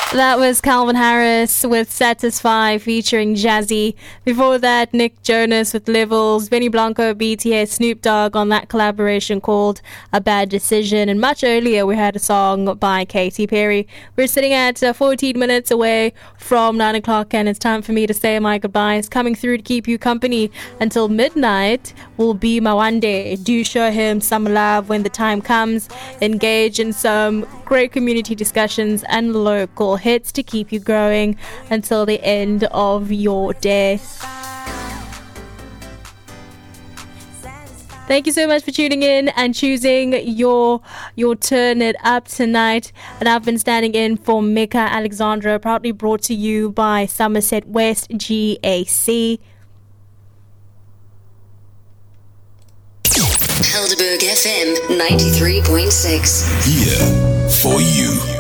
That was Calvin Harris with Satisfy featuring Jazzy. Before that, Nick Jonas with Levels, Benny Blanco, BTS, Snoop Dogg on that collaboration called A Bad Decision. And much earlier, we had a song by Katy Perry. We're sitting at 14 minutes away from 9 o'clock, and it's time for me to say my goodbyes. Coming through to keep you company until midnight will be Mawande. Do show him some love when the time comes. Engage in some great community discussions and local hits to keep you growing until the end of your day. Thank you so much for tuning in and choosing your Turn It Up tonight. And I've been standing in for Mika Alexandra, proudly brought to you by Somerset West GAC. Helderberg FM 93.6. Here for you.